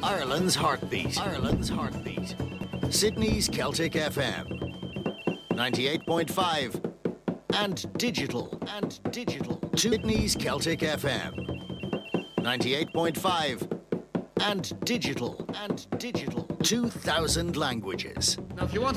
Ireland's heartbeat. Ireland's heartbeat. Sydney's Celtic FM. 98.5. And digital. And digital. Sydney's Celtic FM. 98.5. And digital. And digital. 2,000 languages. Now, if you want